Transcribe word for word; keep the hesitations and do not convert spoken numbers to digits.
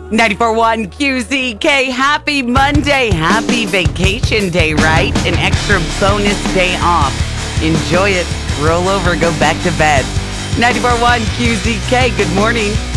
ninety-four point one Q Z K, happy Monday, happy vacation day, right? An extra bonus day off. Enjoy it, roll over, go back to bed. ninety-four point one Q Z K, good morning.